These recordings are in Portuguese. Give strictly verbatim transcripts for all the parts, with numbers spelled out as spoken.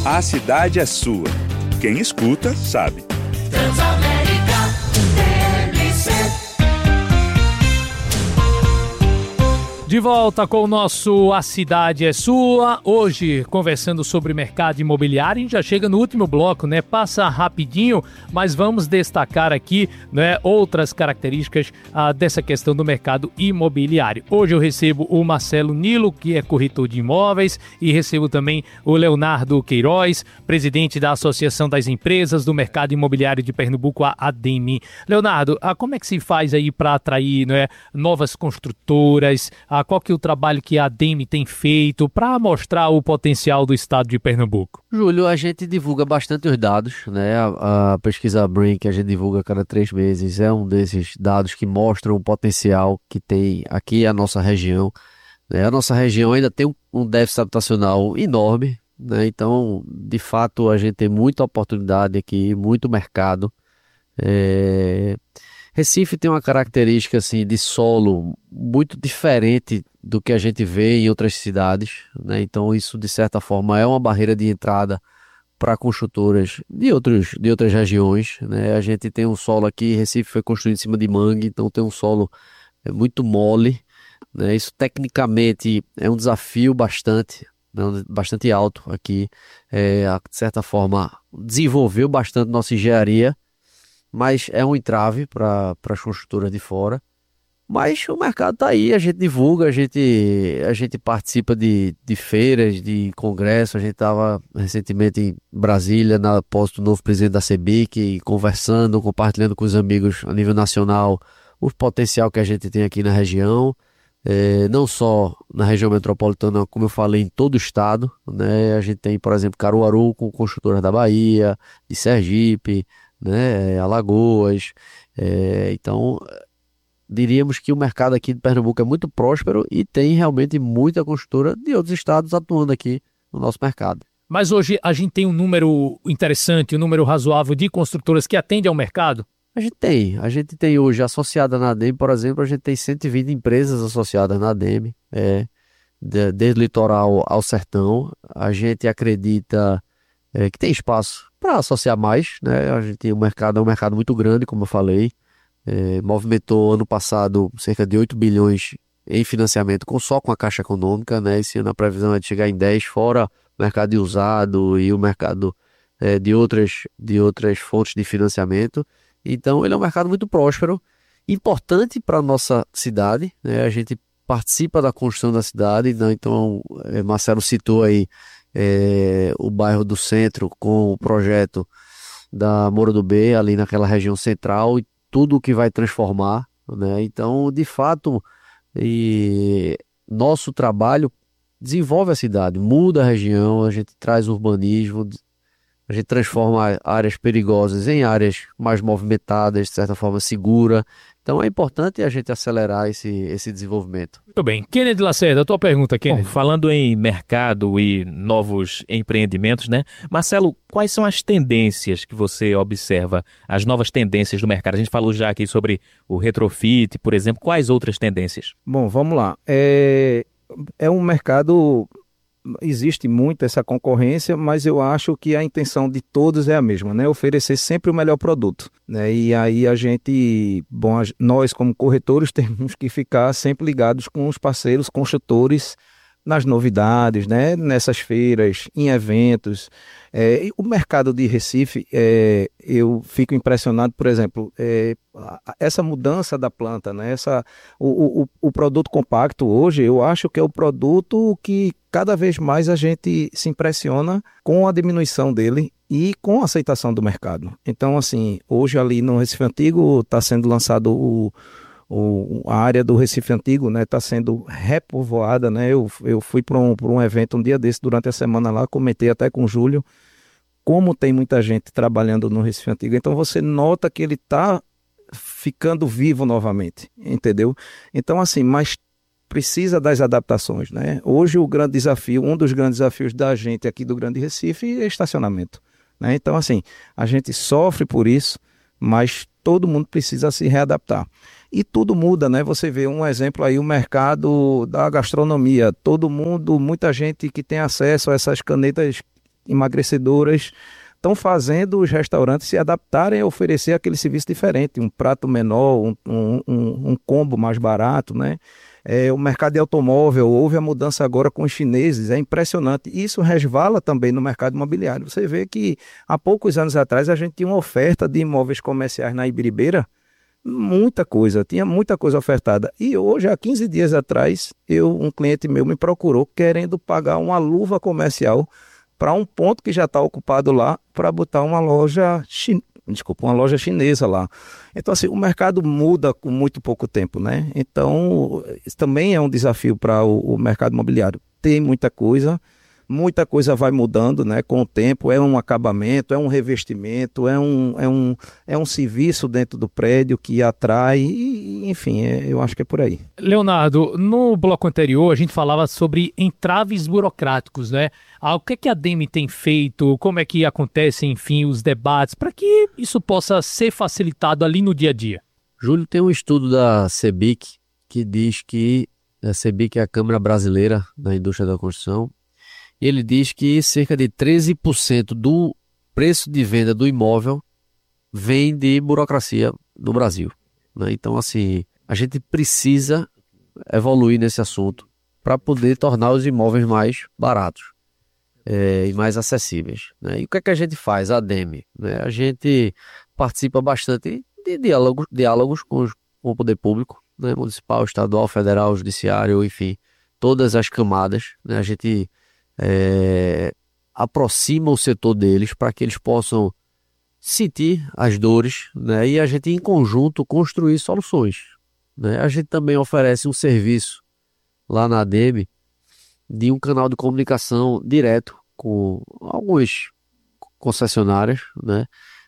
A cidade é sua. Quem escuta, sabe. Transamérica T L C. De volta com o nosso A Cidade é Sua, hoje conversando sobre mercado imobiliário. A gente já chega no último bloco, né? Passa rapidinho, mas vamos destacar aqui, né, outras características ah, dessa questão do mercado imobiliário. Hoje eu recebo o Marcelo Nilo, que é corretor de imóveis, e recebo também o Leonardo Queiroz, presidente da Associação das Empresas do Mercado Imobiliário de Pernambuco, a ADEME. Leonardo, ah, como é que se faz aí para atrair, né, novas construtoras? Ah, qual que é o trabalho que a ADEME tem feito para mostrar o potencial do estado de Pernambuco? Júlio, a gente divulga bastante os dados, né? A, a pesquisa Brain, que a gente divulga a cada três meses, é um desses dados que mostram o potencial que tem aqui a nossa região, né? A nossa região ainda tem um, um déficit habitacional enorme, né? Então, de fato, a gente tem muita oportunidade aqui, muito mercado. É... Recife tem uma característica assim, de solo muito diferente do que a gente vê em outras cidades, né? Então isso de certa forma é uma barreira de entrada para construtoras de, outros, de outras regiões, né? A gente tem um solo aqui, Recife foi construído em cima de mangue, então tem um solo é, muito mole, né? Isso tecnicamente é um desafio bastante, né? Bastante alto aqui, é, de certa forma desenvolveu bastante nossa engenharia, mas é um entrave para as construtoras de fora. Mas o mercado está aí, a gente divulga, a gente, a gente participa de, de feiras, de congressos. A gente estava recentemente em Brasília, na posse do novo presidente da CEBIC, conversando, compartilhando com os amigos a nível nacional o potencial que a gente tem aqui na região. É, não só na região metropolitana, como eu falei, em todo o estado, né? A gente tem, por exemplo, Caruaru com construtoras da Bahia, de Sergipe, né, Alagoas, é, então diríamos que o mercado aqui de Pernambuco é muito próspero e tem realmente muita construtora de outros estados atuando aqui no nosso mercado. Mas hoje a gente tem um número interessante, um número razoável de construtoras que atendem ao mercado? A gente tem, a gente tem hoje associada na ADEME, por exemplo, a gente tem cento e vinte empresas associadas na ADEME, é, de, desde o litoral ao sertão. A gente acredita é, que tem espaço para associar mais, né? A gente tem um mercado, é um mercado muito grande, como eu falei, é, movimentou ano passado cerca de oito bilhões em financiamento com, só com a Caixa Econômica, né? Esse ano a previsão é de chegar em dez, fora o mercado de usado e o mercado é, de, outras, de outras fontes de financiamento. Então ele é um mercado muito próspero, importante para a nossa cidade, né? A gente participa da construção da cidade, né? Então é, Marcelo citou aí É, o bairro do Centro com o projeto da Moura do B, ali naquela região central, e tudo o que vai transformar, né? Então, de fato, e nosso trabalho desenvolve a cidade, muda a região, a gente traz urbanismo, a gente transforma áreas perigosas em áreas mais movimentadas, de certa forma segura. Então é importante a gente acelerar esse, esse desenvolvimento. Muito bem. Kennedy Lacerda, a tua pergunta, Kennedy. Bom, falando em mercado e novos empreendimentos, né? Marcelo, quais são as tendências que você observa, as novas tendências do mercado? A gente falou já aqui sobre o retrofit, por exemplo. Quais outras tendências? Bom, vamos lá. É, é um mercado... Existe muito essa concorrência, mas eu acho que a intenção de todos é a mesma, né? Oferecer sempre o melhor produto, né? E aí a gente, bom, nós como corretores temos que ficar sempre ligados com os parceiros construtores nas novidades, né? Nessas feiras, em eventos. É, o mercado de Recife, é, eu fico impressionado, por exemplo, é, essa mudança da planta, né? Essa, o, o, o produto compacto hoje, eu acho que é o produto que cada vez mais a gente se impressiona com a diminuição dele e com a aceitação do mercado. Então, assim, hoje ali no Recife Antigo está sendo lançado o O, a área do Recife Antigo, né, está sendo repovoada, né? Eu, eu fui para um, um evento um dia desse, durante a semana lá, comentei até com o Júlio, como tem muita gente trabalhando no Recife Antigo. Então você nota que ele está ficando vivo novamente, entendeu? Então assim, mas precisa das adaptações, né? Hoje o grande desafio, um dos grandes desafios da gente aqui do Grande Recife é estacionamento, né? Então assim, a gente sofre por isso, mas todo mundo precisa se readaptar. E tudo muda, né? Você vê um exemplo aí, o mercado da gastronomia. Todo mundo, muita gente que tem acesso a essas canetas emagrecedoras, estão fazendo os restaurantes se adaptarem a oferecer aquele serviço diferente, um prato menor, um, um, um, um combo mais barato, né? É, o mercado de automóvel, houve a mudança agora com os chineses, é impressionante. Isso resvala também no mercado imobiliário. Você vê que há poucos anos atrás a gente tinha uma oferta de imóveis comerciais na Ibiribeira, muita coisa, tinha muita coisa ofertada. E hoje, há quinze dias atrás, eu, um cliente meu me procurou querendo pagar uma luva comercial para um ponto que já está ocupado lá, para botar uma loja chinesa. Desculpa, uma loja chinesa lá. Então, assim, o mercado muda com muito pouco tempo, né? Então, isso também é um desafio para o, o mercado imobiliário. Tem muita coisa, muita coisa vai mudando, né? Com o tempo, é um acabamento, é um revestimento, é um, é um, é um serviço dentro do prédio que atrai, e, enfim, é, eu acho que é por aí. Leonardo, no bloco anterior a gente falava sobre entraves burocráticos, né? Ah, o que é que a Demi tem feito, como é que acontecem, enfim, os debates, para que isso possa ser facilitado ali no dia a dia? Júlio, tem um estudo da CEBIC que diz que a CEBIC é a Câmara Brasileira da Indústria da Construção, e ele diz que cerca de treze por cento do preço de venda do imóvel vem de burocracia no Brasil, né? Então, assim, a gente precisa evoluir nesse assunto para poder tornar os imóveis mais baratos é, e mais acessíveis, né? E o que é que a gente faz, a Demi? Né? A gente participa bastante de diálogos, diálogos com, os, com o poder público, né? Municipal, estadual, federal, judiciário, enfim, todas as camadas, né? A gente É, aproxima o setor deles para que eles possam sentir as dores, né, e a gente em conjunto construir soluções, né? A gente também oferece um serviço lá na Demi de um canal de comunicação direto com algumas concessionárias, né,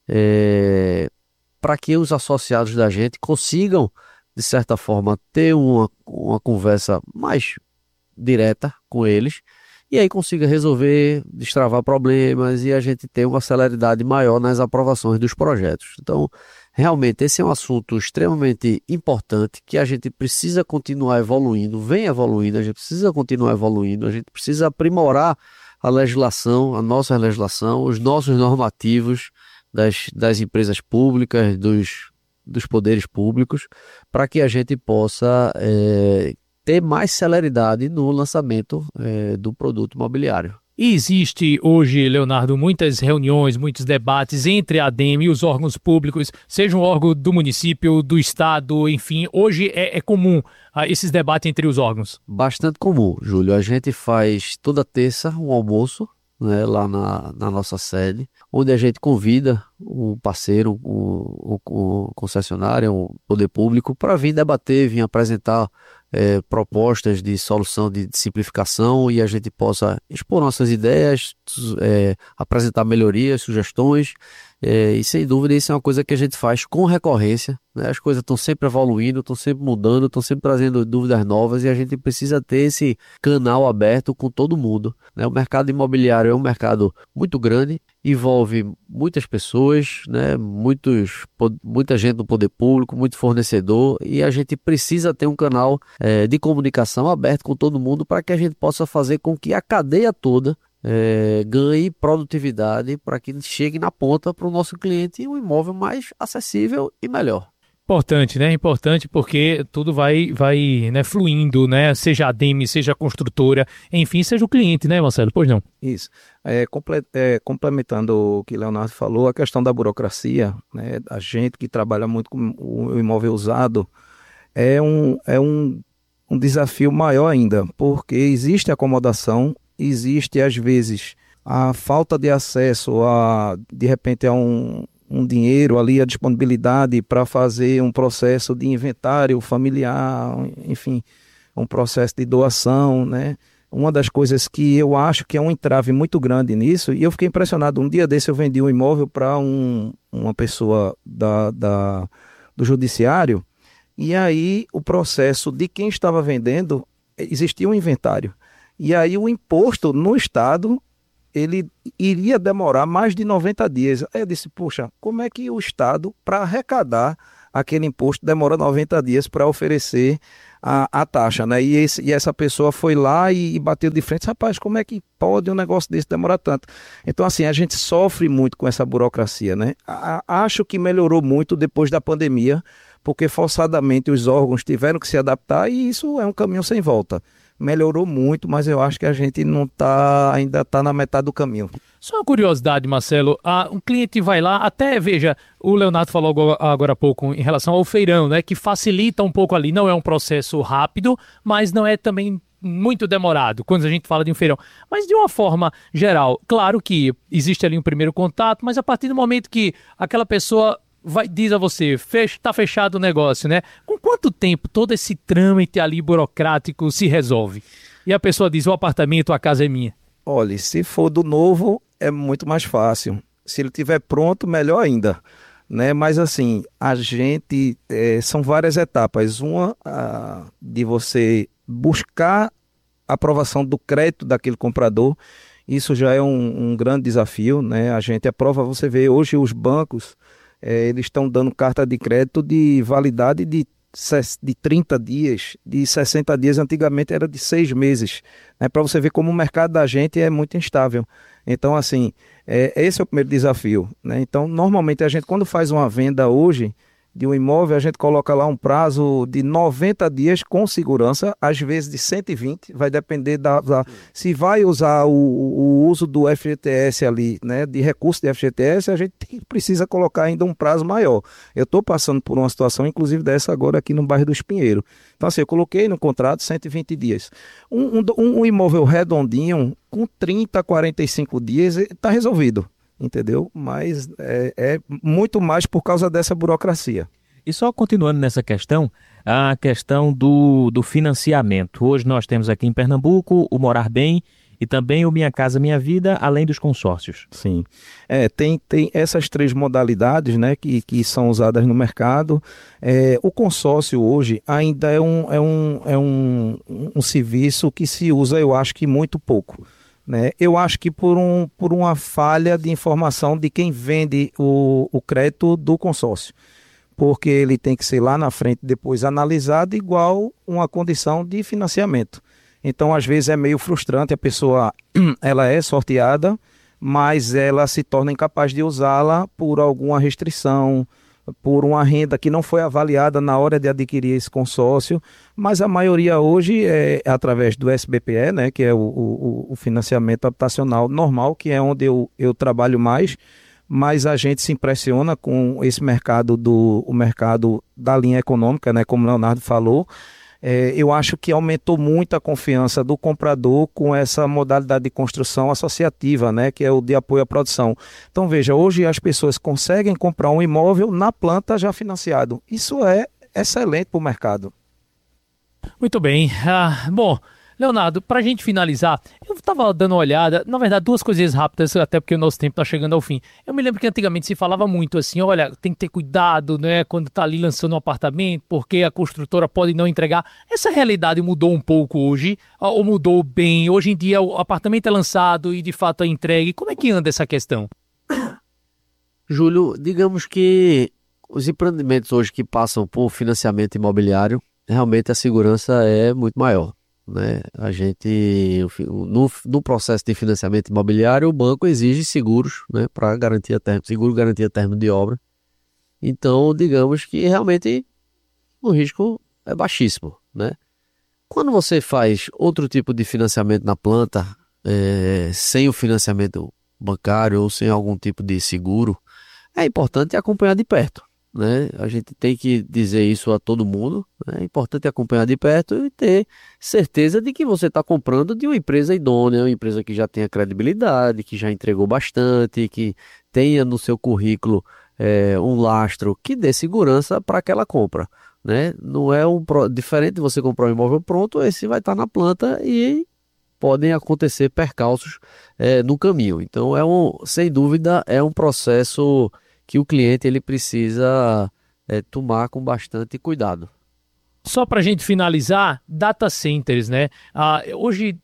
é, para que os associados da gente consigam, de certa forma, ter uma, uma conversa mais direta com eles, e aí consiga resolver, destravar problemas e a gente ter uma celeridade maior nas aprovações dos projetos. Então, realmente, esse é um assunto extremamente importante que a gente precisa continuar evoluindo, vem evoluindo, a gente precisa continuar evoluindo, a gente precisa aprimorar a legislação, a nossa legislação, os nossos normativos das, das empresas públicas, dos, dos poderes públicos, para que a gente possa É, ter mais celeridade no lançamento é, do produto imobiliário. E existe hoje, Leonardo, muitas reuniões, muitos debates entre a Demi e os órgãos públicos, seja um órgão do município, do estado, enfim, hoje é, é comum ah, esses debates entre os órgãos? Bastante comum, Júlio. A gente faz toda terça um almoço, né, lá na, na nossa sede, onde a gente convida um parceiro, um, um, um concessionário, um poder público, para vir debater, vir apresentar É, propostas de solução de, de simplificação e a gente possa expor nossas ideias, é, apresentar melhorias, sugestões, é, e sem dúvida isso é uma coisa que a gente faz com recorrência, né? As coisas estão sempre evoluindo, estão sempre mudando, estão sempre trazendo dúvidas novas e a gente precisa ter esse canal aberto com todo mundo, né? O mercado imobiliário é um mercado muito grande, envolve muitas pessoas, né? Muitos, muita gente no poder público, muito fornecedor, e a gente precisa ter um canal é, de comunicação aberto com todo mundo para que a gente possa fazer com que a cadeia toda é, ganhe produtividade para que chegue na ponta para o nosso cliente um imóvel mais acessível e melhor. Importante, né? Importante porque tudo vai, vai né, fluindo, né? Seja a Demi, seja a construtora, enfim, seja o cliente, né, Marcelo? Pois não? Isso. É, comple é, complementando o que o Leonardo falou, a questão da burocracia, né? A gente que trabalha muito com o imóvel usado é um, é um, um desafio maior ainda, porque existe acomodação, existe às vezes a falta de acesso a, de repente, a um um dinheiro ali, a disponibilidade para fazer um processo de inventário familiar, enfim, um processo de doação, né? Uma das coisas que eu acho que é um entrave muito grande nisso, e eu fiquei impressionado, um dia desse eu vendi um imóvel para um, uma pessoa da, da, do judiciário, e aí o processo de quem estava vendendo, existia um inventário, e aí o imposto no estado ele iria demorar mais de noventa dias. Aí eu disse, poxa, como é que o Estado, para arrecadar aquele imposto, demora noventa dias para oferecer a, a taxa, né? E, esse, e essa pessoa foi lá e, e bateu de frente, rapaz, como é que pode um negócio desse demorar tanto? Então, assim, a gente sofre muito com essa burocracia, né? A, acho que melhorou muito depois da pandemia, porque forçadamente os órgãos tiveram que se adaptar e isso é um caminho sem volta. Melhorou muito, mas eu acho que a gente não tá, ainda está na metade do caminho. Só uma curiosidade, Marcelo, ah, um cliente vai lá, até, veja, o Leonardo falou agora, agora há pouco em relação ao feirão, né, que facilita um pouco ali, não é um processo rápido, mas não é também muito demorado, quando a gente fala de um feirão. Mas de uma forma geral, claro que existe ali um primeiro contato, mas a partir do momento que aquela pessoa vai, diz a você, fech, tá fechado o negócio, né? Com quanto tempo todo esse trâmite ali burocrático se resolve? E a pessoa diz, o apartamento, a casa é minha. Olha, se for do novo, é muito mais fácil. Se ele estiver pronto, melhor ainda. Né? Mas assim, a gente, é, são várias etapas. Uma, a, de você buscar a aprovação do crédito daquele comprador. Isso já é um, um grande desafio, né? A gente aprova, você vê hoje os bancos, É, eles estão dando carta de crédito de validade de, de trinta dias, de sessenta dias, antigamente era de seis meses, né? Para você ver como o mercado da gente é muito instável. Então, assim, é, esse é o primeiro desafio, né? Então, normalmente a gente, quando faz uma venda hoje de um imóvel, a gente coloca lá um prazo de noventa dias com segurança, às vezes de cento e vinte, vai depender da... da se vai usar o, o uso do F G T S ali, né, de recurso de F G T S, a gente tem, precisa colocar ainda um prazo maior. Eu estou passando por uma situação, inclusive dessa agora aqui no bairro do Espinheiro. Então, assim, eu coloquei no contrato cento e vinte dias. Um, um, um imóvel redondinho, com trinta, quarenta e cinco dias, está resolvido. Entendeu? Mas é, é muito mais por causa dessa burocracia. E só continuando nessa questão, a questão do, do financiamento. Hoje nós temos aqui em Pernambuco o Morar Bem e também o Minha Casa Minha Vida, além dos consórcios. Sim, é, tem, tem essas três modalidades, né, que, que são usadas no mercado. É, o consórcio hoje ainda é, um, é, um, é um, um serviço que se usa, eu acho que muito pouco. Né? Eu acho que por, um, por uma falha de informação de quem vende o, o crédito do consórcio, porque ele tem que ser lá na frente depois analisado igual uma condição de financiamento. Então, às vezes é meio frustrante, a pessoa ela é sorteada, mas ela se torna incapaz de usá-la por alguma restrição, por uma renda que não foi avaliada na hora de adquirir esse consórcio, mas a maioria hoje é através do S B P E, né, que é o, o, o financiamento habitacional normal, que é onde eu, eu trabalho mais, mas a gente se impressiona com esse mercado, do, o mercado da linha econômica, né, como o Leonardo falou. É, eu acho que aumentou muito a confiança do comprador com essa modalidade de construção associativa, né, que é o de apoio à produção. Então, veja, hoje as pessoas conseguem comprar um imóvel na planta já financiado. Isso é excelente para o mercado. Muito bem. Ah, bom, Leonardo, para a gente finalizar, eu estava dando uma olhada, na verdade, duas coisinhas rápidas, até porque o nosso tempo está chegando ao fim. Eu me lembro que antigamente se falava muito assim, olha, tem que ter cuidado, né, quando está ali lançando um apartamento, porque a construtora pode não entregar. Essa realidade mudou um pouco hoje, ou mudou bem? Hoje em dia o apartamento é lançado e de fato é entregue. Como é que anda essa questão? Júlio, digamos que os empreendimentos hoje que passam por financiamento imobiliário, realmente a segurança é muito maior. Né? A gente, no, no processo de financiamento imobiliário, o banco exige seguros, né, para garantir termo, seguro garantia termo de obra. Então, digamos que realmente o risco é baixíssimo, né? Quando você faz outro tipo de financiamento na planta, é, sem o financiamento bancário ou sem algum tipo de seguro, é importante acompanhar de perto. Né? A gente tem que dizer isso a todo mundo, né? É importante acompanhar de perto e ter certeza de que você está comprando de uma empresa idônea, uma empresa que já tenha credibilidade, que já entregou bastante, que tenha no seu currículo é, um lastro que dê segurança para aquela compra. Né? Não é um diferente de você comprar um imóvel pronto, esse vai estar na planta e podem acontecer percalços é, no caminho. Então, é um, sem dúvida, é um processo que o cliente ele precisa é, tomar com bastante cuidado. Só para a gente finalizar, data centers, né? Ah, hoje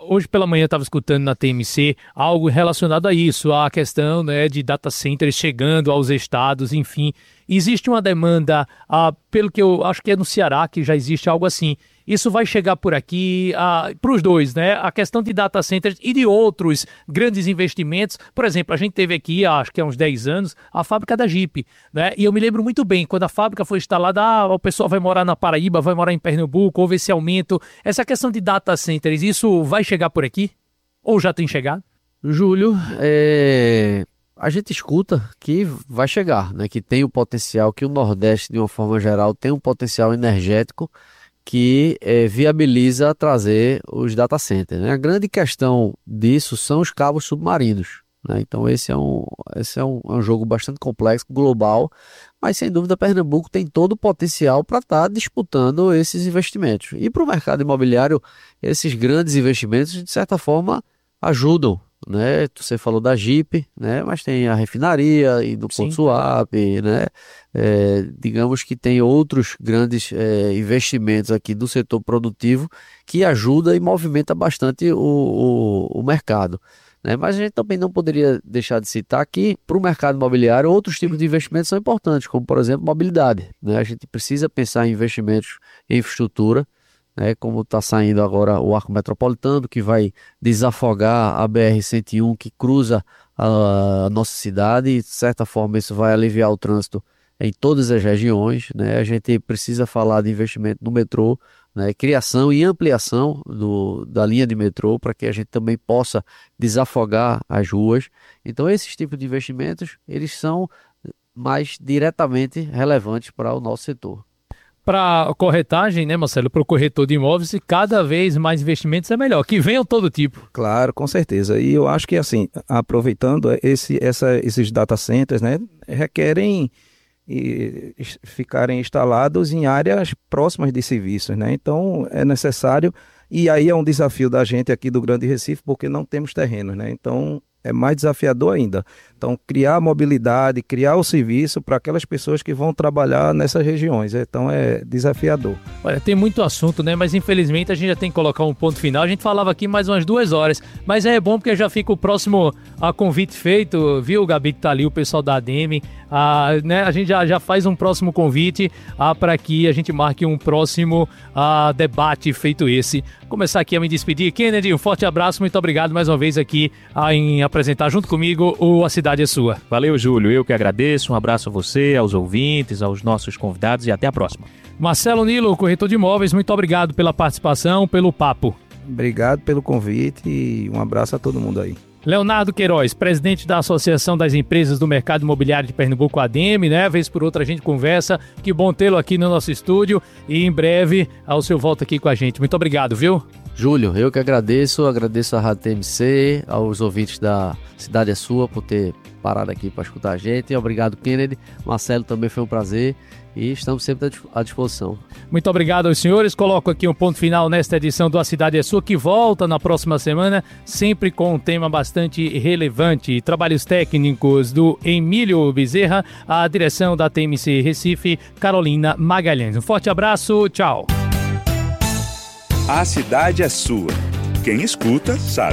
hoje pela manhã eu estava escutando na T M C algo relacionado a isso, a questão, né, de data centers chegando aos estados, enfim. Existe uma demanda, ah, pelo que eu acho que é no Ceará que já existe algo assim. Isso vai chegar por aqui ah, para os dois, né? A questão de data centers e de outros grandes investimentos. Por exemplo, a gente teve aqui, acho que há uns dez anos, a fábrica da Jeep, né? E eu me lembro muito bem, quando a fábrica foi instalada, ah, o pessoal vai morar na Paraíba, vai morar em Pernambuco, houve esse aumento. Essa questão de data centers, isso vai chegar por aqui? Ou já tem chegado? Júlio, é... a gente escuta que vai chegar, né? Que tem o potencial, que o Nordeste, de uma forma geral, tem um potencial energético que é, viabiliza trazer os data centers, né? A grande questão disso são os cabos submarinos, né? Então esse é, um, esse é um, é um jogo bastante complexo, global, mas sem dúvida Pernambuco tem todo o potencial para estar disputando esses investimentos. E para o mercado imobiliário, esses grandes investimentos, de certa forma, ajudam, né? Você falou da Jeep, né? Mas tem a refinaria e do Ponto Swap, né? É, digamos que tem outros grandes é, investimentos aqui do setor produtivo que ajuda e movimenta bastante o, o, o mercado, né? Mas a gente também não poderia deixar de citar que para o mercado imobiliário outros tipos de investimentos são importantes, como por exemplo mobilidade, né? A gente precisa pensar em investimentos em infraestrutura, né, como está saindo agora o Arco Metropolitano, que vai desafogar a B R cento e um que cruza a nossa cidade e de certa forma isso vai aliviar o trânsito em todas as regiões, né? A gente precisa falar de investimento no metrô, né, criação e ampliação do, da linha de metrô para que a gente também possa desafogar as ruas. Então esses tipos de investimentos eles são mais diretamente relevantes para o nosso setor. Para a corretagem, né, Marcelo, para o corretor de imóveis, e cada vez mais investimentos é melhor, que venham todo tipo. Claro, com certeza. E eu acho que, assim, aproveitando, esse, essa, esses data centers, né, requerem e, ficarem instalados em áreas próximas de serviços, né? Então, é necessário, e aí é um desafio da gente aqui do Grande Recife, porque não temos terrenos, né? Então, é mais desafiador ainda. Então, criar mobilidade, criar o serviço para aquelas pessoas que vão trabalhar nessas regiões. Então, é desafiador. Olha, tem muito assunto, né? Mas, infelizmente, a gente já tem que colocar um ponto final. A gente falava aqui mais umas duas horas. Mas é bom porque já fica o próximo a convite feito, viu, Gabi, que tá ali, o pessoal da A D M. Ah, né? A gente já, já faz um próximo convite ah, para que a gente marque um próximo ah, debate feito esse. Vou começar aqui a me despedir. Kennedy, um forte abraço. Muito obrigado mais uma vez aqui ah, em apresentar junto comigo o A Cidade é Sua. Valeu, Júlio. Eu que agradeço. Um abraço a você, aos ouvintes, aos nossos convidados e até a próxima. Marcelo Nilo, corretor de imóveis, muito obrigado pela participação, pelo papo. Obrigado pelo convite e um abraço a todo mundo aí. Leonardo Queiroz, presidente da Associação das Empresas do Mercado Imobiliário de Pernambuco, A D M, né? Vez por outra a gente conversa. Que bom tê-lo aqui no nosso estúdio e em breve ao seu volta aqui com a gente. Muito obrigado, viu? Júlio, eu que agradeço, agradeço à Rádio T M C, aos ouvintes da Cidade é Sua por ter parado aqui para escutar a gente. E obrigado, Kennedy. Marcelo, também foi um prazer e estamos sempre à disposição. Muito obrigado aos senhores. Coloco aqui um ponto final nesta edição do A Cidade é Sua, que volta na próxima semana, sempre com um tema bastante relevante. Trabalhos técnicos do Emílio Bezerra, a direção da T M C Recife, Carolina Magalhães. Um forte abraço, tchau. A cidade é sua. Quem escuta, sabe.